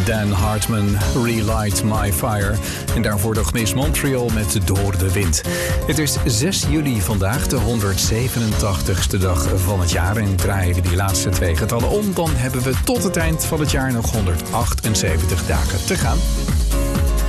Dan Hartman, Relight My Fire. En daarvoor de Miss Montreal met Door de Wind. Het is 6 juli vandaag, de 187ste dag van het jaar. En draaien we die laatste 2 getallen om, dan hebben we tot het eind van het jaar nog 178 dagen te gaan.